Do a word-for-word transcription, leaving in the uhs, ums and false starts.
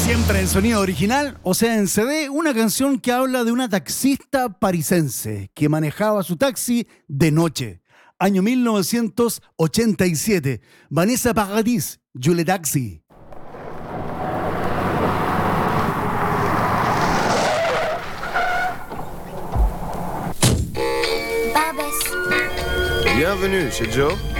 Siempre en sonido original, o sea, en C D, una canción que habla de una taxista parisense que manejaba su taxi de noche. Año mil novecientos ochenta y siete. Vanessa Paradis, Julie Taxi. Bienvenue chez Joe.